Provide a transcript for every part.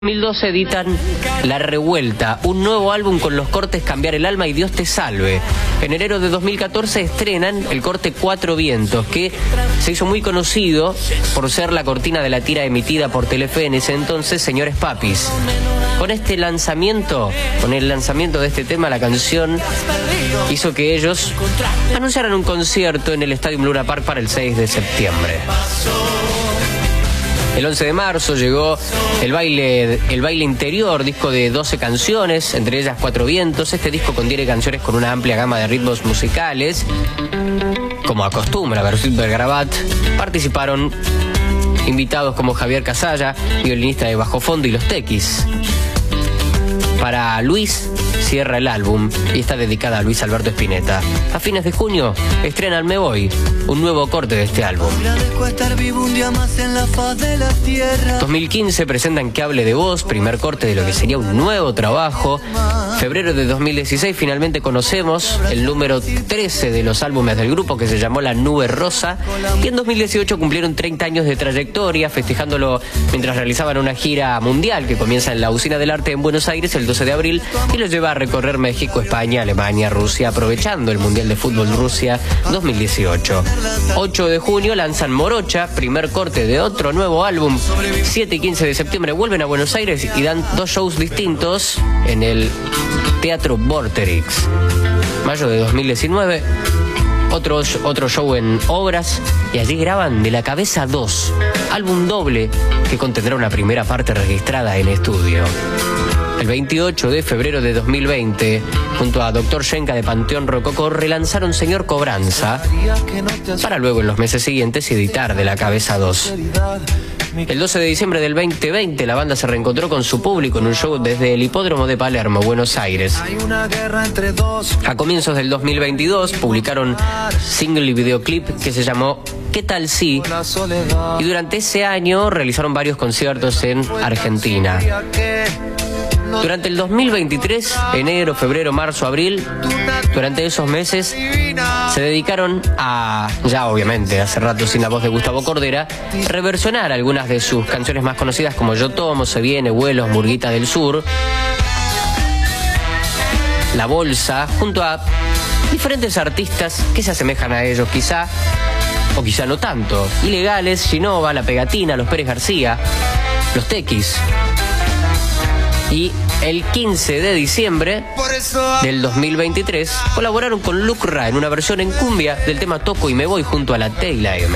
2012 editan La Revuelta, un nuevo álbum con los cortes Cambiar el Alma y Dios te salve. En enero de 2014 estrenan el corte Cuatro Vientos, que se hizo muy conocido por ser la cortina de la tira emitida por Telefe en ese entonces, Señores Papis. Con el lanzamiento de este tema, la canción hizo que ellos anunciaran un concierto en el Estadio Luna Park para el 6 de septiembre. El 11 de marzo llegó el baile interior, disco de 12 canciones, entre ellas Cuatro Vientos. Este disco contiene canciones con una amplia gama de ritmos musicales. Como acostumbra Versuit Vergarabat, participaron invitados como Javier Casalla, violinista de bajo fondo, y los Tequis. Para Luis cierra el álbum y está dedicada a Luis Alberto Spinetta. A fines de junio estrenan Me Voy, un nuevo corte de este álbum. 2015 presentan Que hable de vos, primer corte de lo que sería un nuevo trabajo. Febrero de 2016 finalmente conocemos el número 13 de los álbumes del grupo, que se llamó La Nube Rosa, y en 2018 cumplieron 30 años de trayectoria, festejándolo mientras realizaban una gira mundial que comienza en la Usina del Arte en Buenos Aires el 12 de abril y los lleva a recorrer México, España, Alemania, Rusia, aprovechando el Mundial de Fútbol Rusia 2018. 8 de junio lanzan Morocha, primer corte de otro nuevo álbum. 7 y 15 de septiembre vuelven a Buenos Aires y dan dos shows distintos en el Teatro Vorterix. Mayo de 2019, otro show en Obras, y allí graban De la Cabeza 2, álbum doble que contendrá una primera parte registrada en estudio. El 28 de febrero de 2020, junto a Dr. Shenka de Panteón Rococó, relanzaron Señor Cobranza, para luego en los meses siguientes editar De la Cabeza 2. El 12 de diciembre del 2020, la banda se reencontró con su público en un show desde el Hipódromo de Palermo, Buenos Aires. A comienzos del 2022 publicaron single y videoclip que se llamó ¿Qué tal si? Y durante ese año realizaron varios conciertos en Argentina. Durante el 2023, enero, febrero, marzo, abril, durante esos meses se dedicaron a, ya obviamente hace rato sin la voz de Gustavo Cordera, reversionar algunas de sus canciones más conocidas como Yo Tomo, Se Viene, Vuelos, Murguita del Sur, La Bolsa, junto a diferentes artistas que se asemejan a ellos quizá, o quizá no tanto. Ilegales, Ginova, La Pegatina, Los Pérez García, Los Tequis. Y el 15 de diciembre del 2023 colaboraron con Lucra en una versión en cumbia del tema Toco y Me Voy junto a la T y la M.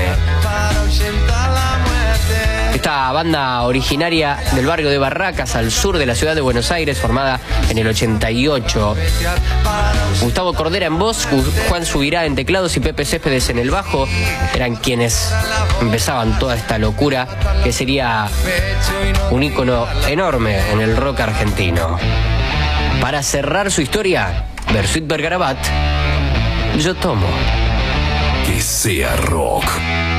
Esta banda originaria del barrio de Barracas, al sur de la ciudad de Buenos Aires, formada en el 88. Gustavo Cordera en voz, Juan Subirá en teclados y Pepe Céspedes en el bajo eran quienes empezaban toda esta locura que sería un ícono enorme en el rock argentino. Para cerrar su historia, Versuit Vergarabat, Yo Tomo. Que sea rock.